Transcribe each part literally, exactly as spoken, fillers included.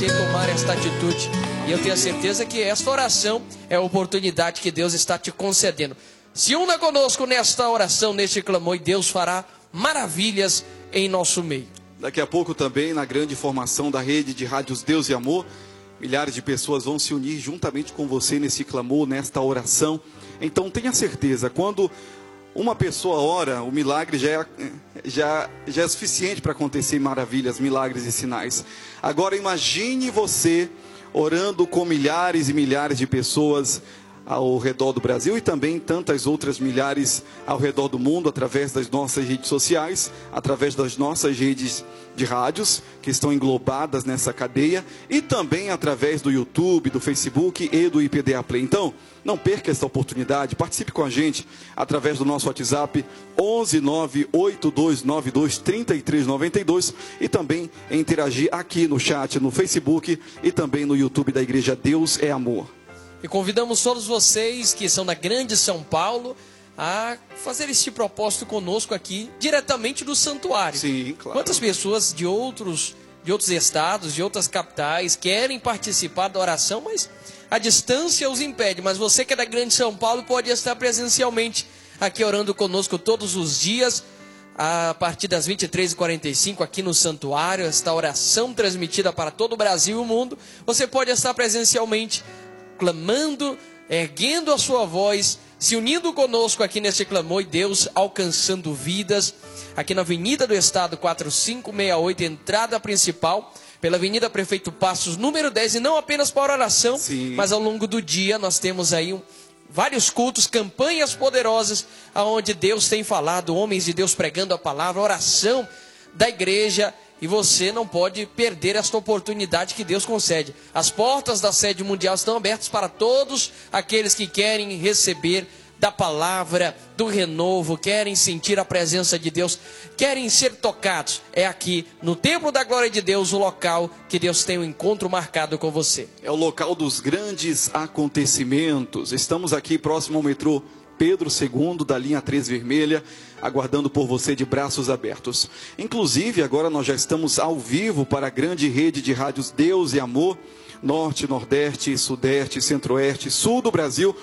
você tomar esta atitude. E eu tenho a certeza que esta oração é a oportunidade que Deus está te concedendo. Se una conosco nesta oração, neste clamor, e Deus fará maravilhas em nosso meio. Daqui a pouco também, na grande formação da rede de rádios Deus e Amor, milhares de pessoas vão se unir juntamente com você nesse clamor, nesta oração. Então tenha certeza, quando uma pessoa ora, o milagre já é, já, já é suficiente para acontecer maravilhas, milagres e sinais. Agora imagine você orando com milhares e milhares de pessoas ao redor do Brasil e também tantas outras milhares ao redor do mundo, através das nossas redes sociais, através das nossas redes de rádios que estão englobadas nessa cadeia e também através do YouTube, do Facebook e do I P D A Play. Então, não perca essa oportunidade, participe com a gente através do nosso WhatsApp onze nove oito dois nove dois três três nove dois e também interagir aqui no chat, no Facebook e também no YouTube da Igreja Deus é Amor. E convidamos todos vocês que são da grande São Paulo a fazer este propósito conosco aqui, diretamente do santuário. Sim, claro. Quantas pessoas de outros, de outros estados, de outras capitais, querem participar da oração, mas a distância os impede. Mas você que é da grande São Paulo pode estar presencialmente aqui orando conosco todos os dias, a partir das vinte e três e quarenta e cinco, aqui no santuário, esta oração transmitida para todo o Brasil e o mundo. Você pode estar presencialmente clamando, erguendo a sua voz, se unindo conosco aqui nesse clamor e Deus alcançando vidas, aqui na Avenida do Estado quatro cinco seis oito, entrada principal, pela Avenida Prefeito Passos, número dez, e não apenas para oração, Sim. mas ao longo do dia nós temos aí um, vários cultos, campanhas poderosas, aonde Deus tem falado, homens de Deus pregando a palavra, oração da igreja. E você não pode perder esta oportunidade que Deus concede. As portas da sede mundial estão abertas para todos aqueles que querem receber da palavra, do renovo, querem sentir a presença de Deus, querem ser tocados. É aqui, no Templo da Glória de Deus, o local que Deus tem um encontro marcado com você. É o local dos grandes acontecimentos. Estamos aqui próximo ao metrô Pedro segundo, da linha três vermelha, aguardando por você de braços abertos. Inclusive, agora nós já estamos ao vivo para a grande rede de rádios Deus e Amor, Norte, Nordeste, Sudeste, Centro-Oeste, Sul do Brasil,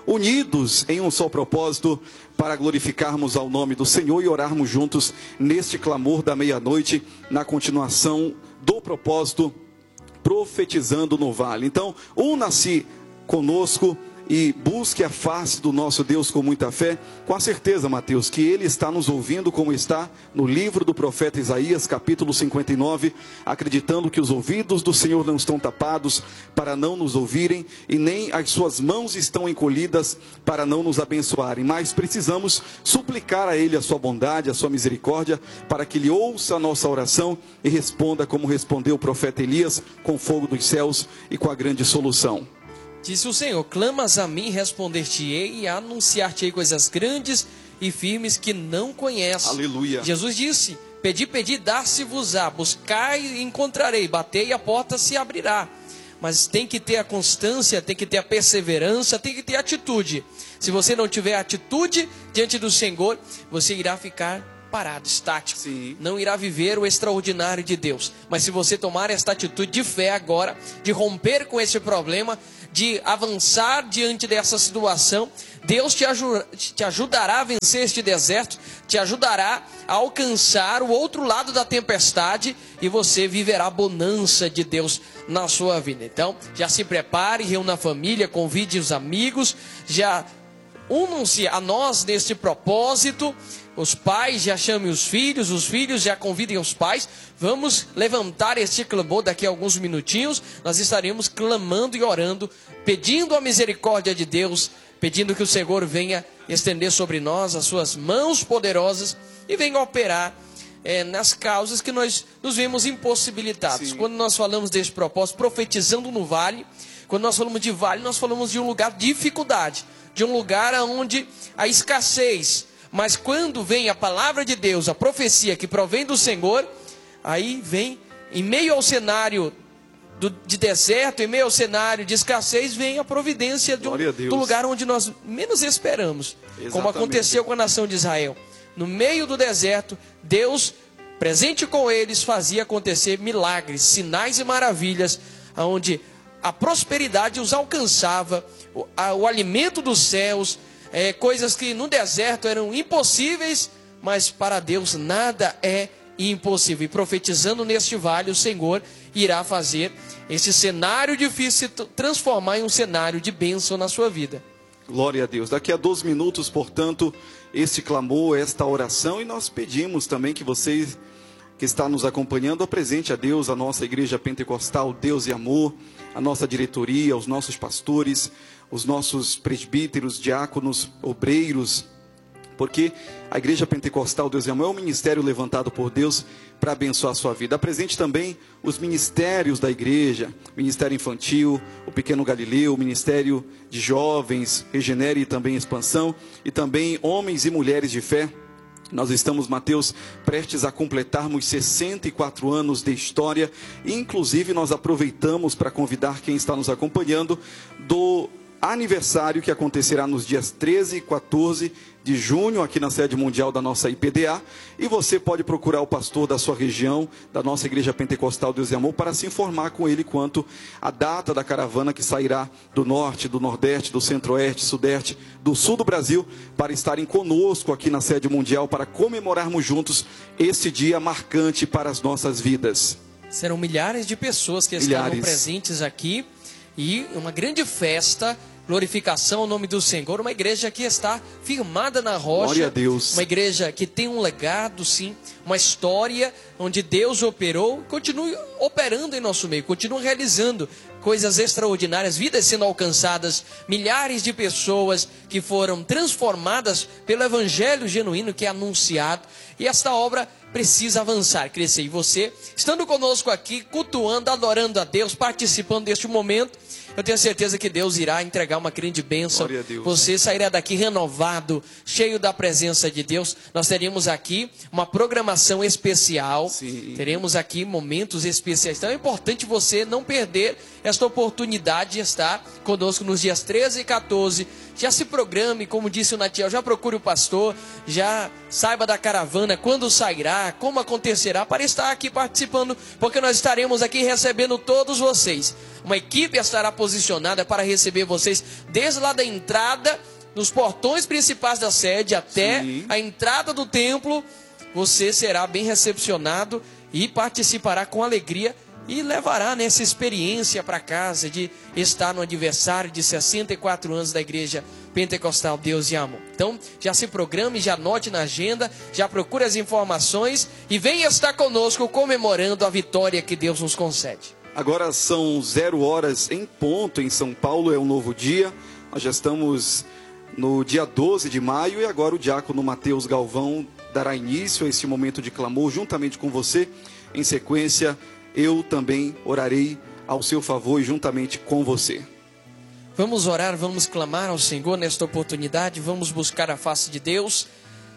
unidos em um só propósito, para glorificarmos ao nome do Senhor e orarmos juntos neste clamor da meia-noite, na continuação do propósito, profetizando no vale. Então, una-se conosco e busque a face do nosso Deus com muita fé, com a certeza, Mateus, que Ele está nos ouvindo, como está no livro do profeta Isaías, capítulo cinquenta e nove, acreditando que os ouvidos do Senhor não estão tapados para não nos ouvirem, e nem as suas mãos estão encolhidas para não nos abençoarem, mas precisamos suplicar a Ele a sua bondade, a sua misericórdia, para que Ele ouça a nossa oração e responda como respondeu o profeta Elias, com fogo dos céus e com a grande solução. Disse o Senhor: clamas a mim, responder-te-ei e anunciar-te-ei coisas grandes e firmes que não conheces. Aleluia. Jesus disse: pedi, pedi, dar-se-vos-á, buscai e encontrarei, batei e a porta se abrirá. Mas tem que ter a constância, tem que ter a perseverança, tem que ter atitude. Se você não tiver atitude diante do Senhor, você irá ficar parado, estático. Sim. Não irá viver o extraordinário de Deus. Mas se você tomar esta atitude de fé agora, de romper com esse problema, de avançar diante dessa situação, Deus te, aju- te ajudará a vencer este deserto, te ajudará a alcançar o outro lado da tempestade e você viverá a bonança de Deus na sua vida. Então, já se prepare, reúna a família, convide os amigos, já unam-se a nós neste propósito. Os pais já chamem os filhos, os filhos já convidem os pais. Vamos levantar este clamor daqui a alguns minutinhos. Nós estaremos clamando e orando, pedindo a misericórdia de Deus, pedindo que o Senhor venha estender sobre nós as suas mãos poderosas e venha operar é, nas causas que nós nos vemos impossibilitados. Sim. Quando nós falamos deste propósito, profetizando no vale, quando nós falamos de vale, nós falamos de um lugar de dificuldade, de um lugar onde a escassez. Mas quando vem a palavra de Deus, a profecia que provém do Senhor, aí vem, em meio ao cenário do, de deserto, em meio ao cenário de escassez, vem a providência de um, do lugar onde nós menos esperamos. Exatamente. Como aconteceu com a nação de Israel. No meio do deserto, Deus presente com eles, fazia acontecer milagres, sinais e maravilhas, onde a prosperidade os alcançava, o, a, o alimento dos céus, é, coisas que no deserto eram impossíveis, mas para Deus nada é impossível. E profetizando neste vale, o Senhor irá fazer esse cenário difícil se transformar em um cenário de bênção na sua vida. Glória a Deus. Daqui a doze minutos, portanto, este clamor, esta oração, e nós pedimos também que você que está nos acompanhando apresente a Deus, a nossa igreja pentecostal Deus e Amor, a nossa diretoria, os nossos pastores, os nossos presbíteros, diáconos, obreiros, porque a igreja pentecostal Deus e Amor é um ministério levantado por Deus para abençoar a sua vida. Apresente também os ministérios da igreja, Ministério Infantil, o Pequeno Galileu, o Ministério de Jovens, Regenere e também Expansão, e também homens e mulheres de fé. Nós estamos, Mateus, prestes a completarmos sessenta e quatro anos de história, e inclusive nós aproveitamos para convidar quem está nos acompanhando do aniversário que acontecerá nos dias treze e quatorze de junho, aqui na sede mundial da nossa I P D A, e você pode procurar o pastor da sua região, da nossa igreja pentecostal Deus e Amor, para se informar com ele quanto à data da caravana que sairá do norte, do nordeste, do centro-oeste, sudeste, do sul do Brasil, para estarem conosco aqui na sede mundial, para comemorarmos juntos esse dia marcante para as nossas vidas. Serão milhares de pessoas que milhares. estarão presentes aqui, e uma grande festa, glorificação ao nome do Senhor, uma igreja que está firmada na rocha. Glória a Deus. Uma igreja que tem um legado, sim, uma história onde Deus operou, continua operando em nosso meio, continua realizando coisas extraordinárias, vidas sendo alcançadas, milhares de pessoas que foram transformadas pelo evangelho genuíno que é anunciado, e esta obra precisa avançar, crescer. E você, estando conosco aqui, cultuando, adorando a Deus, participando deste momento, eu tenho certeza que Deus irá entregar uma grande bênção. Você sairá daqui renovado, cheio da presença de Deus. Nós teríamos aqui uma programação especial. Sim. Teremos aqui momentos especiais. Então é importante você não perder esta oportunidade de estar conosco nos dias treze e quatorze. Já se programe, como disse o Natiel, já procure o pastor, já saiba da caravana, quando sairá, como acontecerá, para estar aqui participando, porque nós estaremos aqui recebendo todos vocês. Uma equipe estará posicionada para receber vocês, desde lá da entrada, nos portões principais da sede, até Sim. a entrada do templo. Você será bem recepcionado e participará com alegria, e levará nessa experiência para casa de estar no aniversário de sessenta e quatro anos da igreja pentecostal Deus e Amor. Então já se programe, já anote na agenda, já procure as informações e venha estar conosco comemorando a vitória que Deus nos concede. Agora são zero horas em ponto em São Paulo, é um novo dia. Nós já estamos no dia doze de maio e agora o diácono Mateus Galvão dará início a esse momento de clamor juntamente com você. Em sequência, eu também orarei ao seu favor e juntamente com você. Vamos orar, vamos clamar ao Senhor nesta oportunidade, vamos buscar a face de Deus.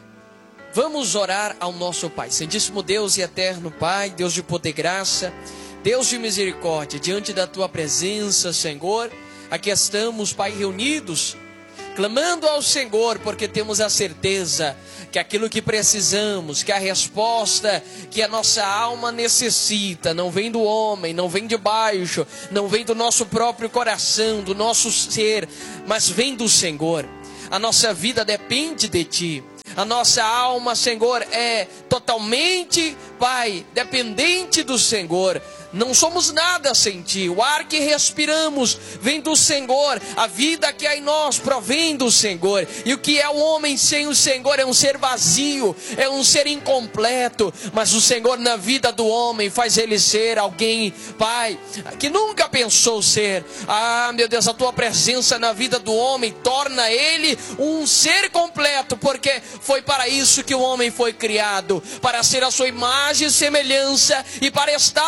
Vamos orar ao nosso Pai, Santíssimo Deus e eterno Pai, Deus de poder e graça, Deus de misericórdia, diante da Tua presença, Senhor, aqui estamos, Pai, reunidos, clamando ao Senhor, porque temos a certeza que aquilo que precisamos, que a resposta que a nossa alma necessita, não vem do homem, não vem de baixo, não vem do nosso próprio coração, do nosso ser, mas vem do Senhor. A nossa vida depende de Ti. A nossa alma, Senhor, é totalmente, Pai, dependente do Senhor. Não somos nada sem Ti. O ar que respiramos vem do Senhor. A vida que há em nós provém do Senhor. E o que é o homem sem o Senhor é um ser vazio, é um ser incompleto. Mas o Senhor na vida do homem faz ele ser alguém, Pai, que nunca pensou ser. Ah, meu Deus, a Tua presença na vida do homem torna ele um ser completo, porque foi para isso que o homem foi criado, para ser a sua imagem e semelhança, e para estar na Tua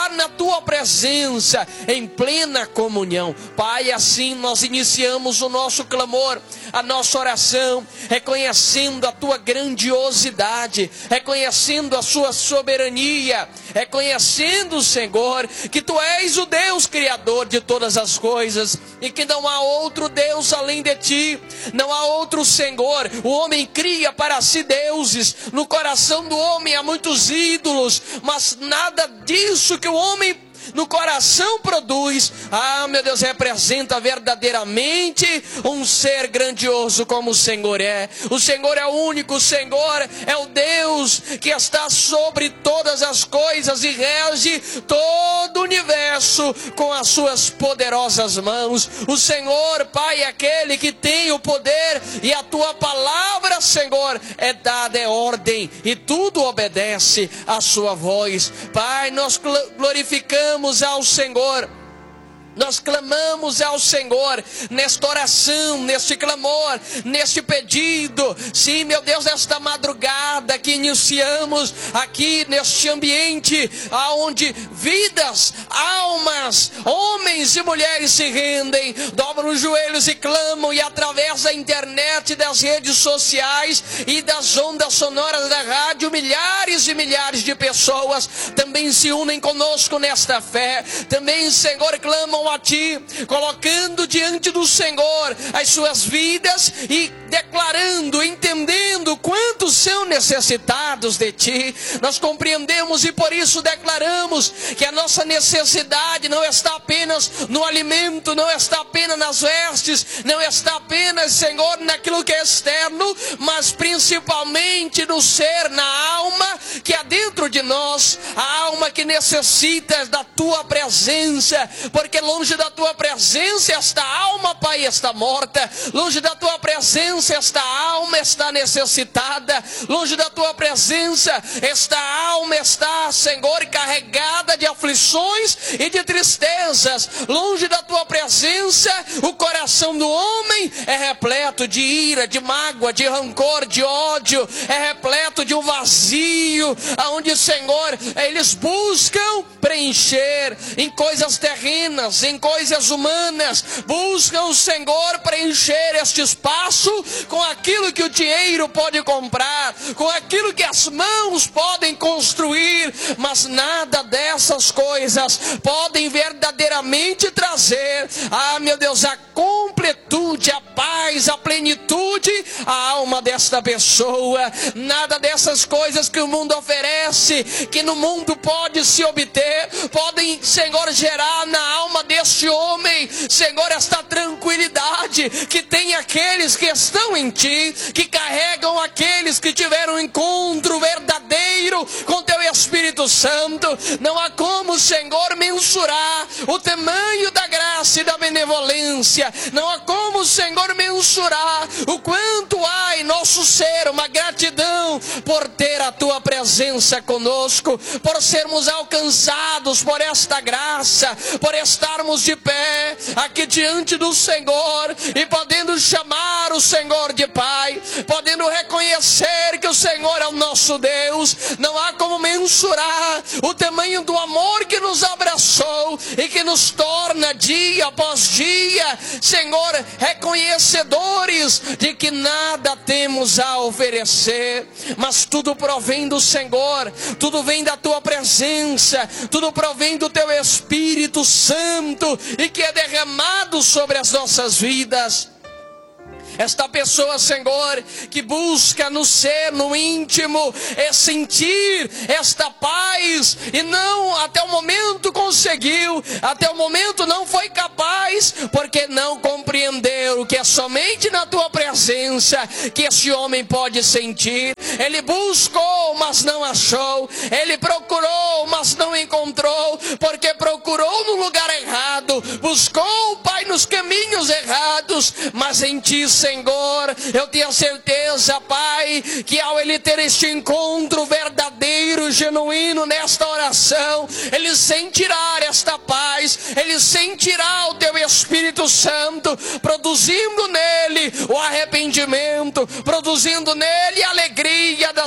tua presença em plena comunhão. Pai, assim nós iniciamos o nosso clamor, a nossa oração, reconhecendo a tua grandiosidade, reconhecendo a sua soberania, reconhecendo, Senhor, que tu és o Deus criador de todas as coisas e que não há outro Deus além de ti, não há outro Senhor. O homem cria para si deuses, no coração do homem há muitos ídolos, mas nada disso que o homem no coração produz, ah meu Deus, representa verdadeiramente um ser grandioso como o Senhor é. O Senhor é o único, o Senhor é o Deus que está sobre todas as coisas e rege todo o universo com as suas poderosas mãos. O Senhor, Pai, é aquele que tem o poder, e a tua palavra, Senhor, é dada, é ordem, e tudo obedece à sua voz. Pai, nós glorificamos ao Senhor, nós clamamos ao Senhor nesta oração, neste clamor, neste pedido. Sim, meu Deus, nesta madrugada que iniciamos aqui neste ambiente, aonde vidas, almas, homens e mulheres se rendem, dobram os joelhos e clamam, e através da internet, das redes sociais e das ondas sonoras da rádio, milhares e milhares de pessoas também se unem conosco nesta fé. Também, Senhor, clamam a ti, colocando diante do Senhor as suas vidas e declarando, entendendo quantos são necessitados de ti. Nós compreendemos e por isso declaramos que a nossa necessidade não está apenas no alimento, não está apenas nas vestes, não está apenas, Senhor, naquilo que é externo, mas principalmente no ser, na alma que há dentro de nós, a alma que necessita da tua presença, porque longe da tua presença esta alma, Pai, está morta. Longe da tua presença esta alma está necessitada. Longe da tua presença esta alma está, Senhor, carregada de aflições e de tristezas. Longe da tua presença o coração do homem é repleto de ira, de mágoa, de rancor, de ódio. É repleto de um vazio, aonde, Senhor, eles buscam preencher em coisas terrenas, em coisas humanas, buscam o Senhor preencher este espaço com aquilo que o dinheiro pode comprar, com aquilo que as mãos podem construir, mas nada dessas coisas podem verdadeiramente trazer, ah meu Deus, a completude, a paz, a plenitude, a alma desta pessoa. Nada dessas coisas que o mundo oferece, que no mundo pode se obter, podem, Senhor, gerar na alma deste homem, Senhor, esta tranquilidade que tem aqueles que estão em ti, que carregam aqueles que tiveram um encontro verdadeiro com teu Espírito Santo. Não há como, Senhor, mensurar o tamanho da graça e da benevolência. Não há como, Senhor, mensurar o quanto há em nosso ser uma gratidão por ter a tua presença conosco, por sermos alcançados por esta graça, por estarmos de pé aqui diante do Senhor e podendo chamar o Senhor de Pai, podendo reconhecer que o Senhor é o nosso Deus. Não há como mensurar o tamanho do amor que nos abraçou e que nos torna dia após dia, Senhor, reconhecedores de que nada temos a oferecer, mas tudo provém do Senhor, tudo vem da tua presença, tudo provém do teu Espírito Santo e que é derramado sobre as nossas vidas. Esta pessoa, Senhor, que busca no ser, no íntimo, é sentir esta paz e não até o momento conseguiu, até o momento não foi capaz, porque não compreendeu que é somente na tua presença que esse homem pode sentir. Ele buscou, mas não achou. Ele procurou, mas não encontrou, porque procurou no lugar errado, buscou, Pai, nos caminhos errados, mas em ti, Senhor, eu tenho certeza, Pai, que ao ele ter este encontro verdadeiro, genuíno nesta oração, ele sentirá esta paz, ele sentirá o teu Espírito Santo produzindo nele o arrependimento, produzindo nele a alegria da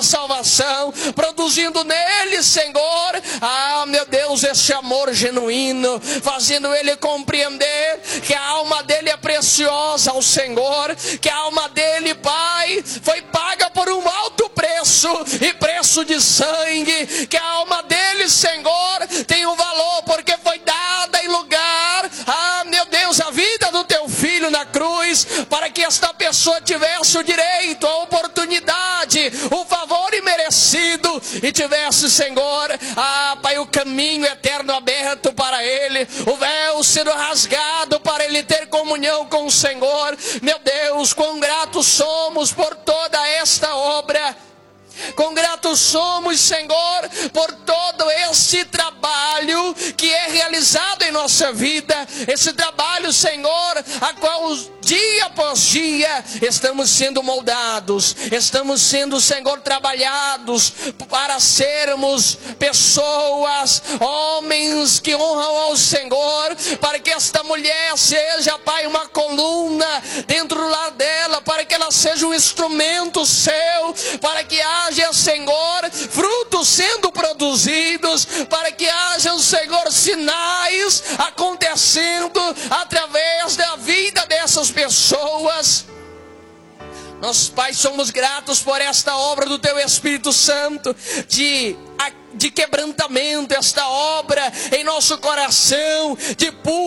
da salvação, produzindo nele, Senhor, ah, meu Deus, esse amor genuíno, fazendo ele compreender que a alma dele é preciosa ao Senhor, que a alma dele, Pai, foi paga por um alto preço, e preço de sangue, que a alma dele, Senhor, tem um valor, porque foi dada em lugar, ah, meu Deus, a vida do teu filho na cruz, para que esta pessoa tivesse o direito, a oportunidade, o favor imerecido, e tivesse, Senhor, ah, Pai, o caminho eterno aberto para ele, o véu sendo rasgado para ele ter comunhão com o Senhor. Meu Deus, quão gratos somos por toda esta obra. Quão gratos somos, Senhor, por todo esse trabalho que é realizado em nossa vida. Esse trabalho, Senhor, a qual dia após dia estamos sendo moldados, estamos sendo, Senhor, trabalhados para sermos pessoas, homens que honram ao Senhor, para que esta mulher seja, Pai, uma coluna dentro do lar dela, para que ela seja um instrumento seu, para que haja, Senhor, frutos sendo produzidos, para que haja, Senhor, sinais acontecendo através da vida dessas pessoas. Nós, Pai, somos gratos por esta obra do Teu Espírito Santo, de de quebrantamento, esta obra em nosso coração, de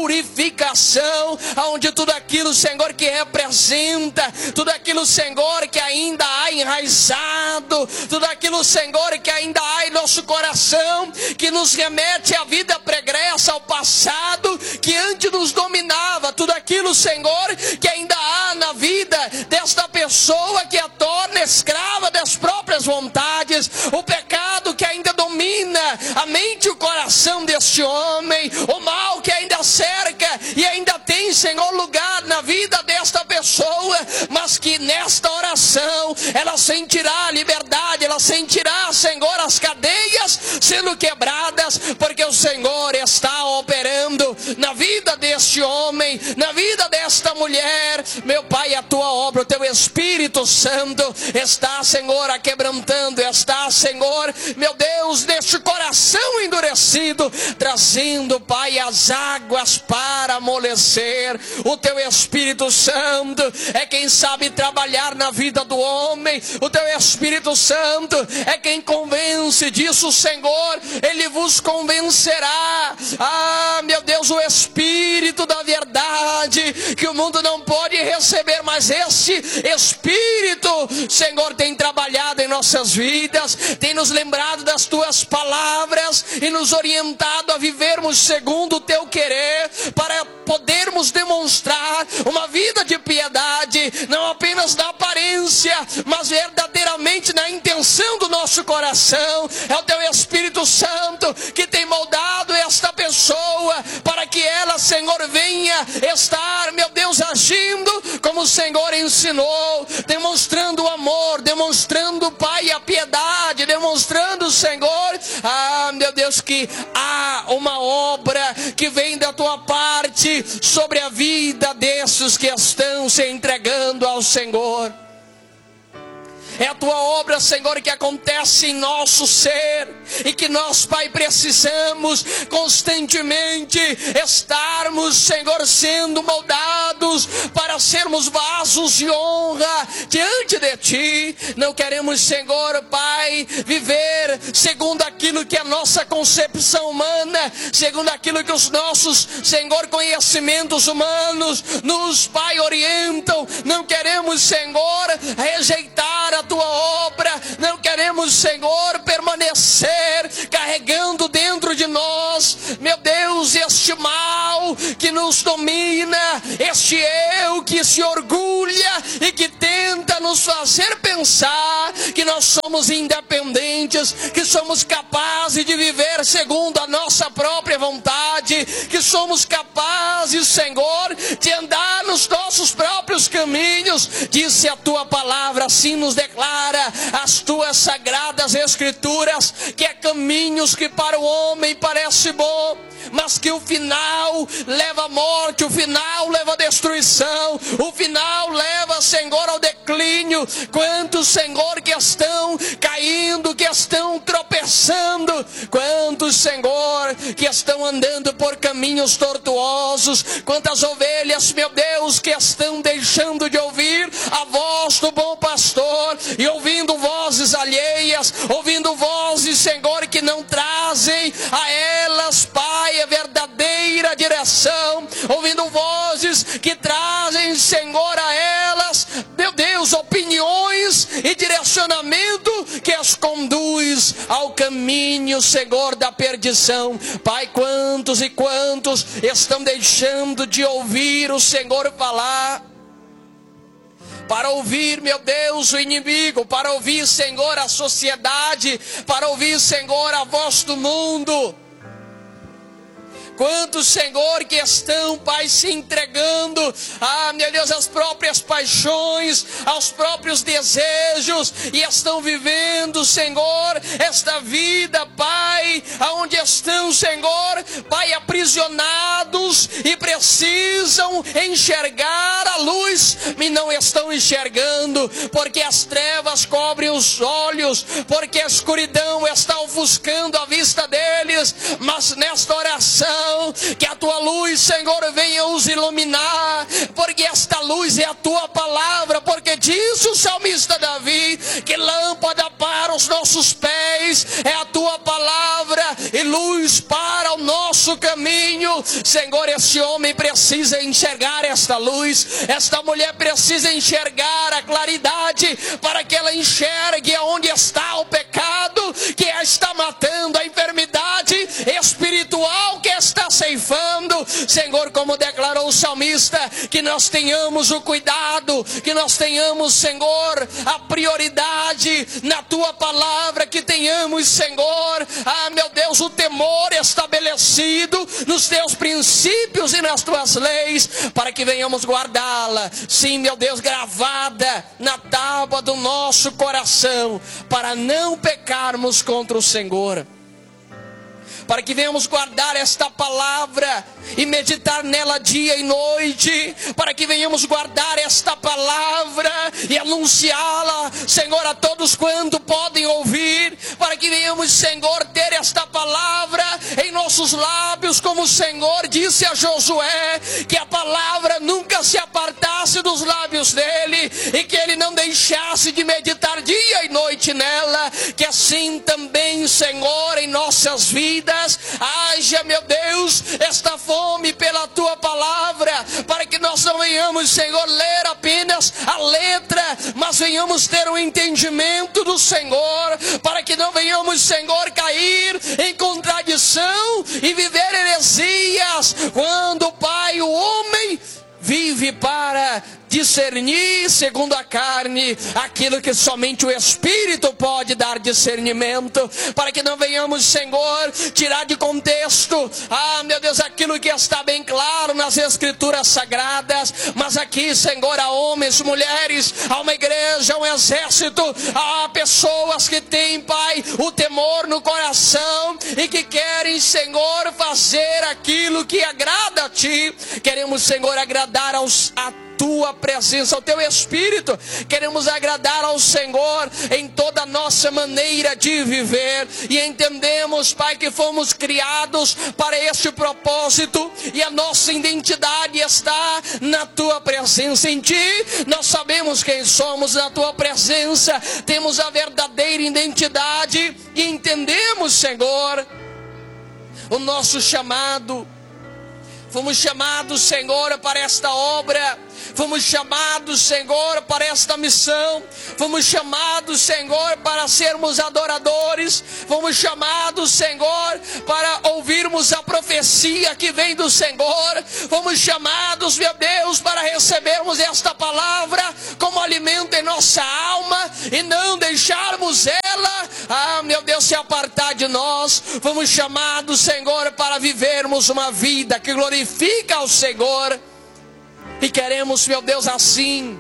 purificação, onde tudo aquilo, Senhor, que representa, tudo aquilo, Senhor, que ainda há enraizado, tudo aquilo, Senhor, que ainda há em nosso coração, que nos remete à vida pregressa, ao passado, que antes nos dominava, tudo aquilo, Senhor, que ainda há na vida desta pessoa, que a torna escrava das próprias vontades, o pecado que ainda domina a mente e o coração deste homem, o mal que ainda cerca e ainda tem, Senhor, lugar na vida desta pessoa, mas que nesta oração ela sentirá a liberdade, ela sentirá, Senhor, as cadeias sendo quebradas, porque o Senhor está operando na vida deste homem, na vida desta mulher. Meu Pai, a tua obra, o teu Espírito Santo está, Senhor, aquebrantando, está, Senhor, meu Deus, neste coração endurecido, trazendo, Pai, as águas para amolecer. O teu Espírito Santo é quem sabe trabalhar na vida do homem. O teu Espírito Santo é quem convence disso, Senhor. Ele vos convencerá. Ah, meu Deus, o Espírito da verdade, que o mundo não pode receber, mas esse Espírito, Senhor, tem trabalhado em nossas vidas, tem nos lembrado das tuas palavras e nos orientado a vivermos segundo o teu querer, para podermos demonstrar uma vida de piedade, não apenas na aparência, mas verdadeiramente na intenção do nosso coração. É o teu Espírito Santo que tem moldado esta pessoa, para que ela, Senhor, venha estar, meu Deus, agindo como o Senhor ensinou, demonstrando o amor, demonstrando, Pai, a piedade, demonstrando, Senhor, ah, meu Deus, que há uma obra que vem da tua parte sobre a vida desses que estão se entregando ao Senhor. É a tua obra, Senhor, que acontece em nosso ser, e que nós, Pai, precisamos constantemente estarmos, Senhor, sendo moldados para sermos vasos de honra diante de Ti. Não queremos, Senhor, Pai, viver segundo aquilo que é a nossa concepção humana, segundo aquilo que os nossos, Senhor, conhecimentos humanos nos, Pai, orientam. Não queremos, Senhor, rejeitar a tua obra, não queremos, Senhor, permanecer carregando dentro de nós, meu Deus, este mal que nos domina, este eu que se orgulha e que tenta nos fazer pensar que nós somos independentes, que somos capazes de viver segundo a nossa própria vontade, que somos capazes, Senhor, de andar nos nossos próprios caminhos. Disse a tua palavra, assim nos declara as tuas sagradas escrituras, que é caminhos que para o homem parece bom, mas que o final leva à morte, o final leva à destruição, o final leva, leva, Senhor, ao declínio. Quantos, Senhor, que estão caindo, que estão tropeçando. Quantos, Senhor, que estão andando por caminhos tortuosos. Quantas ovelhas, meu Deus, que estão deixando de ouvir a voz do bom pastor e ouvindo vozes alheias, ouvindo vozes, Senhor, que não trazem a elas, Pai, a verdadeira direção, ouvindo vozes que trazem, Senhor, a elas, meu Deus, opiniões e direcionamento que as conduz ao caminho, Senhor, da perdição. Pai, quantos e quantos estão deixando de ouvir o Senhor falar, para ouvir, meu Deus, o inimigo, para ouvir, Senhor, a sociedade, para ouvir, Senhor, a voz do mundo. Quantos, Senhor, que estão, Pai, se entregando, ah, meu Deus, às próprias paixões, aos próprios desejos, e estão vivendo, Senhor, esta vida, Pai, aonde estão, Senhor, Pai, aprisionados e precisam enxergar a luz, e não estão enxergando, porque as trevas cobrem os olhos, porque a escuridão está ofuscando a vista deles. Mas nesta oração, que a tua luz, Senhor, venha os iluminar, porque esta luz é a tua palavra, porque disse o salmista Davi, que lâmpada para os nossos pés é a tua palavra e luz para o nosso caminho. Senhor, esse homem precisa enxergar esta luz, esta mulher precisa enxergar a claridade, para que ela enxergue aonde está o pecado que a está matando, a enfermidade espiritual que está ceifando. Senhor, como declarou o salmista, que nós tenhamos o cuidado, que nós tenhamos, Senhor, a prioridade na tua palavra, que tenhamos, Senhor, ah, meu Deus, o temor estabelecido nos teus princípios e nas tuas leis, para que venhamos guardá-la, sim, meu Deus, gravada na tábua do nosso coração, para não pecarmos contra o Senhor. Para que venhamos guardar esta palavra e meditar nela dia e noite, para que venhamos guardar esta palavra e anunciá-la, Senhor, a todos quanto podem ouvir, para que venhamos, Senhor, ter esta palavra em nossos lábios, como o Senhor disse a Josué, que a palavra nunca se apartasse dos lábios dele, e que ele não deixasse de meditar dia e noite nela, que assim também, Senhor, em nossas vidas, haja, meu Deus, esta fome pela tua palavra, para que nós não venhamos, Senhor, ler apenas a letra, mas venhamos ter um entendimento do Senhor, para que não venhamos, Senhor, cair em contradição e viver heresias, quando, Pai, o homem vive para discernir segundo a carne aquilo que somente o Espírito pode dar discernimento, para que não venhamos, Senhor, tirar de contexto, ah, meu Deus, aquilo que está bem claro nas Escrituras Sagradas, mas aqui, Senhor, há homens, mulheres, há uma igreja, um exército, há pessoas que têm, Pai, o temor no coração e que querem, Senhor, fazer aquilo que agrada a Ti. Queremos, Senhor, agradar aos a tua presença, ao teu Espírito. Queremos agradar ao Senhor em toda a nossa maneira de viver, e entendemos, Pai, que fomos criados para este propósito, e a nossa identidade está na tua presença. Em Ti nós sabemos quem somos, na tua presença temos a verdadeira identidade, e entendemos, Senhor, o nosso chamado. Fomos chamados, Senhor, para esta obra. Fomos chamados, Senhor, para esta missão. Fomos chamados, Senhor, para sermos adoradores. Fomos chamados, Senhor, para ouvirmos a profecia que vem do Senhor. Fomos chamados, meu Deus, para recebermos esta palavra como alimento em nossa alma e não deixarmos ela, ah, meu Deus, se apartar de nós. Fomos chamados, Senhor, para vivermos uma vida que glorifica ao Senhor. E queremos, meu Deus, assim,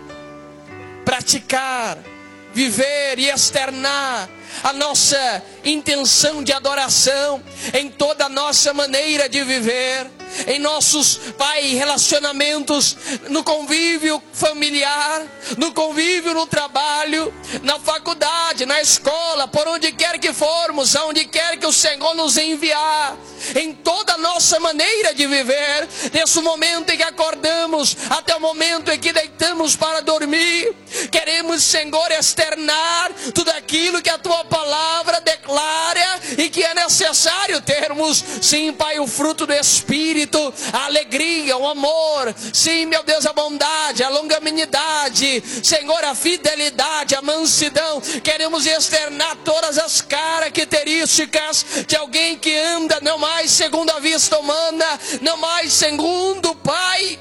praticar, viver e externar a nossa intenção de adoração em toda a nossa maneira de viver. em nossos, Pai, relacionamentos, no convívio familiar, no convívio no trabalho, na faculdade, na escola, por onde quer que formos, aonde quer que o Senhor nos enviar, em toda a nossa maneira de viver, desde o momento em que acordamos até o momento em que deitamos para dormir, queremos, Senhor, externar tudo aquilo que a Tua palavra declara e que é necessário termos. Sim, Pai, o fruto do Espírito, a alegria, o amor, sim, meu Deus, a bondade, a longanimidade, Senhor, a fidelidade, a mansidão. Queremos externar todas as características de alguém que anda não mais segundo a vista humana, não mais segundo, Pai,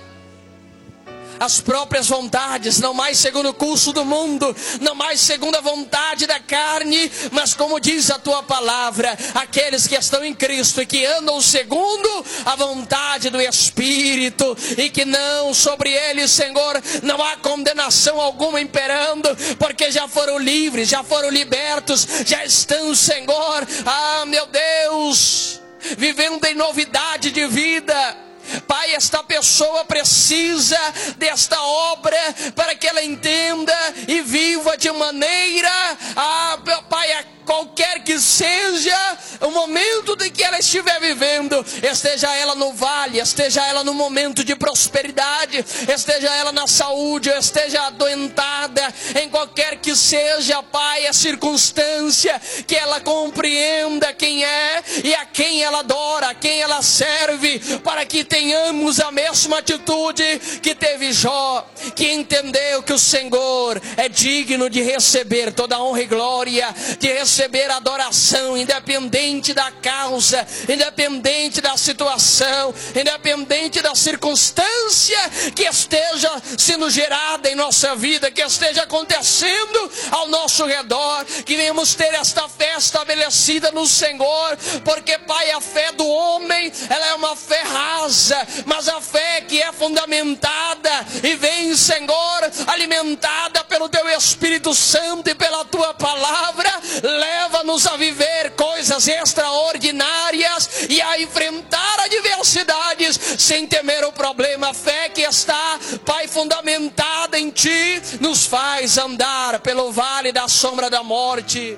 as próprias vontades, não mais segundo o curso do mundo, não mais segundo a vontade da carne, mas como diz a Tua palavra, aqueles que estão em Cristo e que andam segundo a vontade do Espírito, e que não sobre eles, Senhor, não há condenação alguma imperando, porque já foram livres, já foram libertos, já estão, Senhor, ah, meu Deus, vivendo em novidade de vida. Pai, esta pessoa precisa desta obra para que ela entenda e viva de maneira, ah, Pai, a qualquer que seja o momento de que ela estiver vivendo, esteja ela no vale, esteja ela no momento de prosperidade, esteja ela na saúde, esteja adoentada, em qualquer que seja, Pai, a circunstância, que ela compreenda quem é e a quem ela adora, a quem ela serve, para que tenhamos a mesma atitude que teve Jó, que entendeu que o Senhor é digno de receber toda a honra e glória, de receber receber adoração, independente da causa, independente da situação, independente da circunstância que esteja sendo gerada em nossa vida, que esteja acontecendo ao nosso redor, que venhamos ter esta fé estabelecida no Senhor, porque, Pai, a fé do homem, ela é uma fé rasa, mas a fé que é fundamentada e vem, Senhor, alimentada pelo Teu Espírito Santo e pela Tua palavra, leva-nos a viver coisas extraordinárias e a enfrentar adversidades sem temer o problema. A fé que está, Pai, fundamentada em Ti, nos faz andar pelo vale da sombra da morte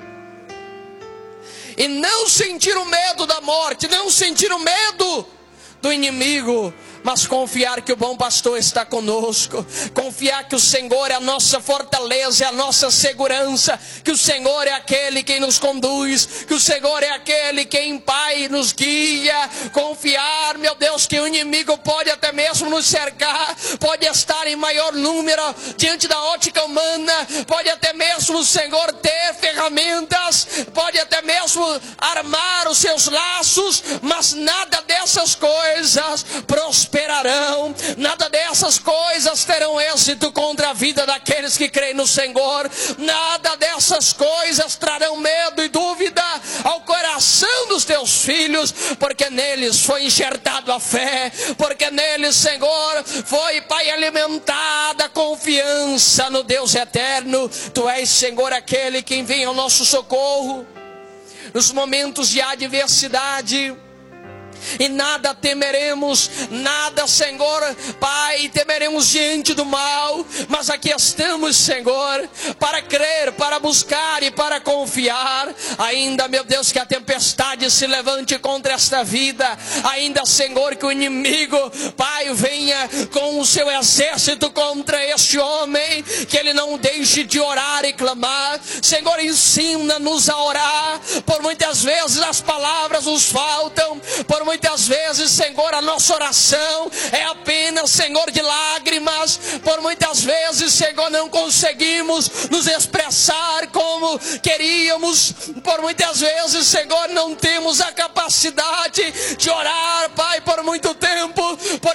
e não sentir o medo da morte, não sentir o medo do inimigo, mas confiar que o bom pastor está conosco, confiar que o Senhor é a nossa fortaleza, é a nossa segurança, que o Senhor é aquele que nos conduz, que o Senhor é aquele quem, Pai, nos guia, confiar, meu Deus, que o inimigo pode até mesmo nos cercar, pode estar em maior número diante da ótica humana, pode até mesmo o Senhor ter ferramentas, pode até mesmo armar os seus laços, mas nada dessas coisas prosperarão. Nada dessas coisas terão êxito contra a vida daqueles que creem no Senhor. Nada dessas coisas trarão medo e dúvida ao coração dos teus filhos, porque neles foi enxertado a fé, porque neles, Senhor, foi, Pai, alimentada a confiança no Deus eterno. Tu és, Senhor, aquele que vem ao nosso socorro nos momentos de adversidade. E nada temeremos, nada, Senhor, Pai, temeremos diante do mal, mas aqui estamos, Senhor, para crer, para buscar e para confiar. Ainda, meu Deus, que a tempestade se levante contra esta vida, ainda, Senhor, que o inimigo, Pai, venha com o seu exército contra este homem, que ele não deixe de orar e clamar. Senhor, ensina-nos a orar. Por muitas vezes as palavras nos faltam, por muitas vezes, Senhor, a nossa oração é apenas, Senhor, de lágrimas. Por muitas vezes, Senhor, não conseguimos nos expressar como queríamos. Por muitas vezes, Senhor, não temos a capacidade de orar, Pai, por muito tempo, porque o cansaço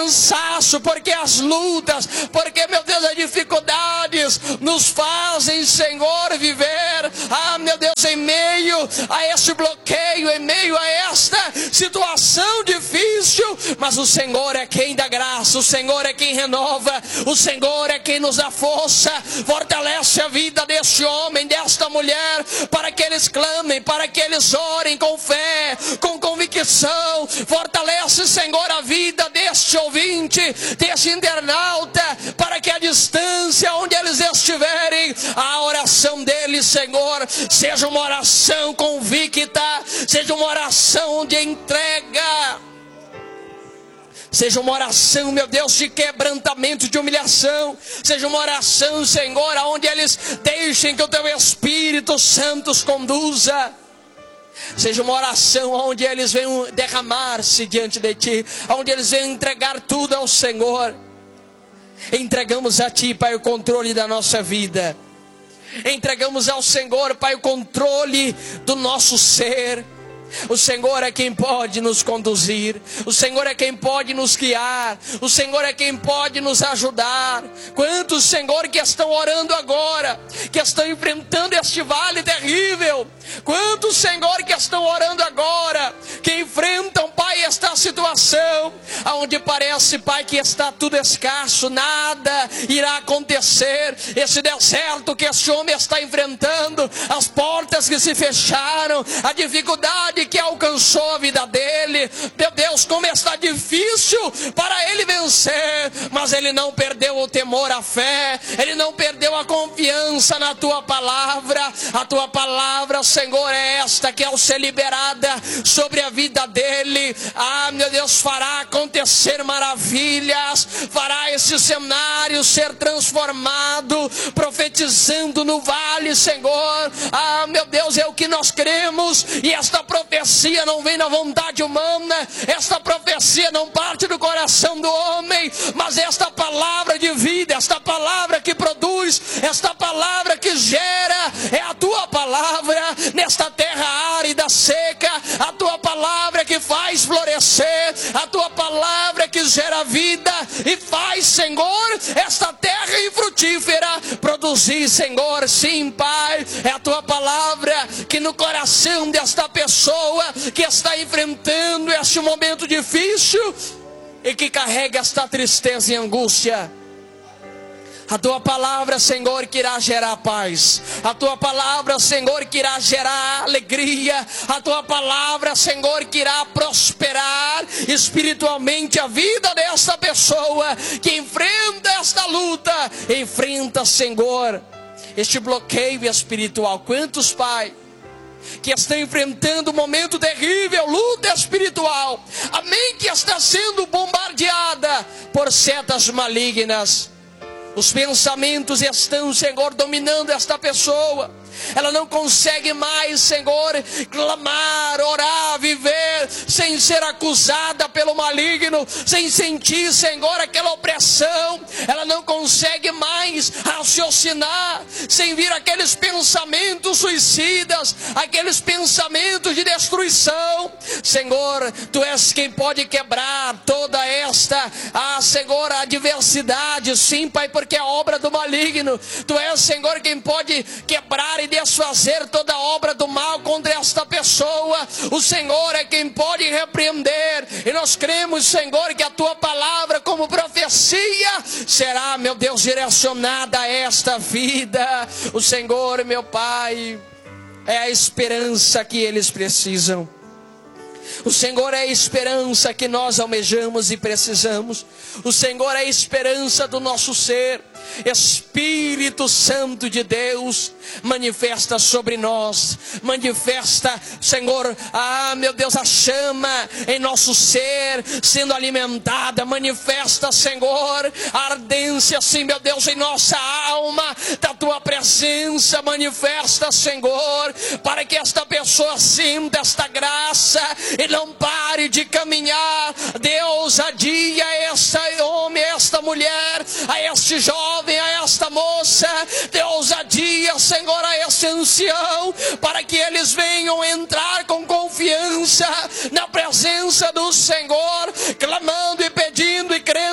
cansaço, porque as lutas, porque, meu Deus, as dificuldades nos fazem, Senhor, viver, ah, meu Deus, em meio a esse bloqueio, em meio a esta situação difícil, mas o Senhor é quem dá graça, o Senhor é quem renova, o Senhor é quem nos dá força, fortalece a vida deste homem, desta mulher, para que eles clamem, para que eles orem com fé, com convicção. Fortalece, Senhor, a vida deste ouvinte, deste internauta, para que a distância onde eles estiverem, a oração deles, Senhor, seja uma oração convicta, seja uma oração de entrega, seja uma oração, meu Deus, de quebrantamento, de humilhação. Seja uma oração, Senhor, onde eles deixem que o Teu Espírito Santo os conduza. Seja uma oração onde eles venham derramar-se diante de Ti, onde eles venham entregar tudo ao Senhor. Entregamos a Ti, Pai, o controle da nossa vida. Entregamos ao Senhor, Pai, o controle do nosso ser. O Senhor é quem pode nos conduzir, o Senhor é quem pode nos guiar, o Senhor é quem pode nos ajudar. Quantos, Senhor, que estão orando agora, que estão enfrentando este vale terrível? Quantos, Senhor, que estão orando agora, que enfrentam, Pai, esta situação, onde parece, Pai, que está tudo escasso, nada irá acontecer, esse deserto que este homem está enfrentando, as portas que se fecharam, a dificuldade que alcançou a vida dele, meu Deus, como está difícil para ele vencer, mas ele não perdeu o temor, a fé, ele não perdeu a confiança na Tua palavra. A Tua palavra, Senhor, é esta que ao ser liberada sobre a vida dele, ah, meu Deus, fará acontecer maravilhas, fará esse cenário ser transformado, profetizando no vale, Senhor. Ah, meu Deus, é o que nós cremos, e esta profecia não vem na vontade humana, esta profecia não parte do coração do homem, mas esta palavra de vida, esta palavra que produz, esta palavra que gera, é a Tua palavra nesta terra árida, seca, a Tua palavra que faz florescer, a Tua palavra que gera vida e faz, Senhor, esta terra infrutífera produzir, Senhor. Sim, Pai, é a Tua palavra que no coração desta pessoa que está enfrentando este momento difícil e que carrega esta tristeza e angústia, a Tua palavra, Senhor, que irá gerar paz, a Tua palavra, Senhor, que irá gerar alegria, a Tua palavra, Senhor, que irá prosperar espiritualmente a vida desta pessoa que enfrenta esta luta, enfrenta, Senhor, este bloqueio espiritual. Quantos, Pai, que estão enfrentando um momento terrível, luta espiritual, amém, que está sendo bombardeada por setas malignas. Os pensamentos estão, Senhor, dominando esta pessoa. Ela não consegue mais, Senhor, clamar, orar, viver sem ser acusada pelo maligno, sem sentir, Senhor, aquela opressão. Ela não consegue mais raciocinar sem vir aqueles pensamentos suicidas, aqueles pensamentos de destruição. Senhor, Tu és quem pode quebrar toda esta, ah, Senhor, adversidade. Sim, Pai, porque é obra do maligno. Tu és, Senhor, quem pode quebrar e desfazer toda obra do mal contra esta pessoa. O Senhor é quem pode repreender, e nós cremos, Senhor, que a Tua palavra como profecia será, meu Deus, direcionada a esta vida. O Senhor, meu Pai, é a esperança que eles precisam. O Senhor é a esperança que nós almejamos e precisamos. O Senhor é a esperança do nosso ser. Espírito Santo de Deus, manifesta sobre nós, manifesta, Senhor, ah, meu Deus, a chama em nosso ser sendo alimentada, manifesta, Senhor, a ardência, sim, meu Deus, em nossa alma, da Tua presença, manifesta, Senhor, para que esta pessoa sinta esta graça e não pare de caminhar. Deus, adia esta homem, esta mulher, a este jovem, a esta moça, de ousadia, Senhor, a esse ancião, para que eles venham entrar com confiança na presença do Senhor, clamando e pedindo e crendo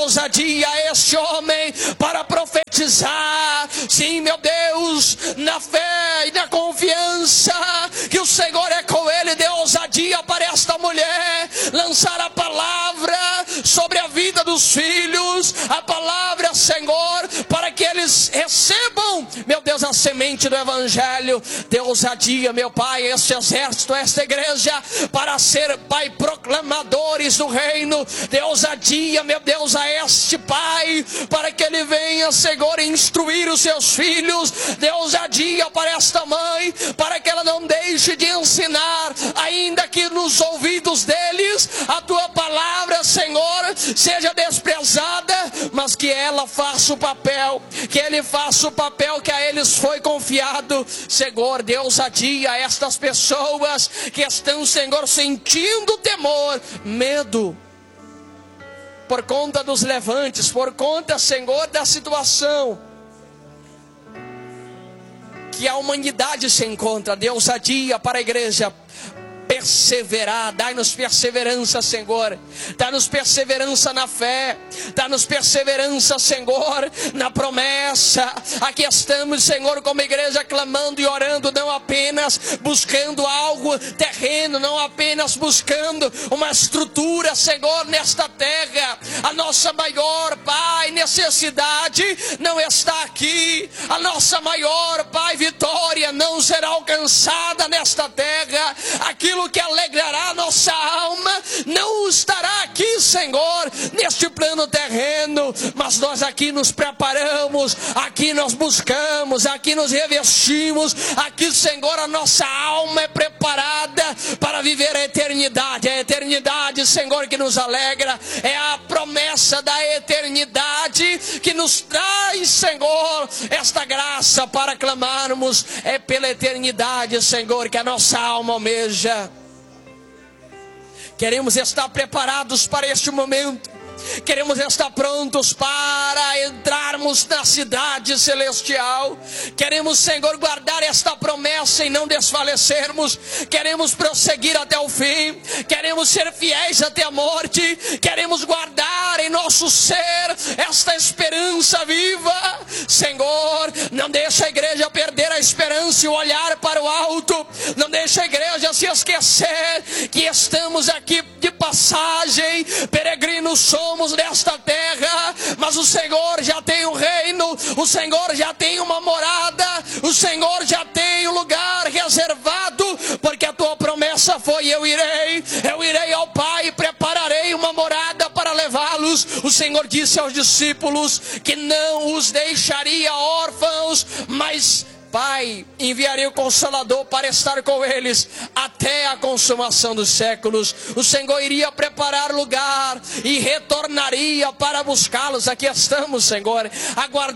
ousadia a este homem para profetizar. Sim, meu Deus, na fé e na confiança que o Senhor é com ele, dê ousadia para esta mulher lançar a palavra sobre a vida dos filhos, a palavra, Senhor, para que eles recebam, meu Deus, a semente do Evangelho. Dê ousadia, meu Pai, este exército, esta igreja, para ser, Pai, proclamadores do reino. Dê ousadia, meu Deus, a este Pai, para que ele venha, Senhor, instruir os seus filhos. Dê ousadia para esta mãe, para que ela não deixe de ensinar, ainda que nos ouvidos deles a tua palavra, Senhor, seja desprezada, mas que ela faça o papel, que ele faça o papel que a eles foi confiado. Senhor, dê ousadia a estas pessoas que estão, Senhor, sentindo temor, medo, por conta dos levantes, por conta, Senhor, da situação que a humanidade se encontra. Dê ousadia para a igreja perseverar, dai-nos perseverança, Senhor, dá-nos perseverança na fé, dá-nos perseverança, Senhor, na promessa. Aqui estamos, Senhor, como igreja, clamando e orando, não apenas buscando algo terreno, não apenas buscando uma estrutura, Senhor, nesta terra. A nossa maior, Pai, necessidade não está aqui. A nossa maior, Pai, vitória não será alcançada nesta terra. Aquilo que alegrará a nossa alma não estará aqui, Senhor, neste plano terreno, mas nós aqui nos preparamos, aqui nós buscamos, aqui nos revestimos, aqui, Senhor, a nossa alma é preparada para viver a eternidade. A eternidade, Senhor, que nos alegra, é a promessa da eternidade que nos traz, Senhor, esta graça para clamarmos. É pela eternidade, Senhor, que a nossa alma almeja. Queremos estar preparados para este momento. Queremos estar prontos para entrarmos na cidade celestial. Queremos, Senhor, guardar esta promessa e não desfalecermos. Queremos prosseguir até o fim. Queremos ser fiéis até a morte. Queremos guardar em nosso ser esta esperança viva. Senhor, não deixa a igreja perder a esperança e o olhar para o alto. Não deixa a igreja se esquecer que estamos aqui de passagem, peregrinos somos nesta terra, mas o Senhor já tem um reino, o Senhor já tem uma morada, o Senhor já tem um lugar reservado, porque a tua promessa foi: eu irei, eu irei ao Pai e prepararei uma morada para levá-los. O Senhor disse aos discípulos que não os deixaria órfãos, mas Pai, enviarei o Consolador para estar com eles até a consumação dos séculos. O Senhor iria preparar lugar e retornaria para buscá-los. Aqui estamos, Senhor, aguardando